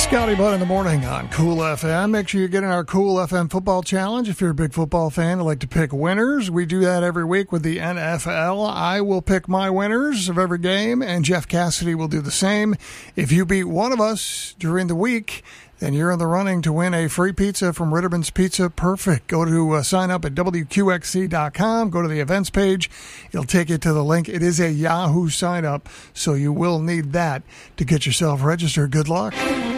Scotty Butt in the morning on Cool FM. Make sure you get in our Cool FM football challenge. If you're a big football fan and like to pick winners, we do that every week with the NFL. I will pick my winners of every game, and Jeff Cassidy will do the same. If you beat one of us during the week, then you're in the running to win a free pizza from Ritterman's Pizza Perfect. Go to sign up at WQXC.com. Go to the events page. It'll take you to the link. It is a Yahoo sign up, so you will need that to get yourself registered. Good luck.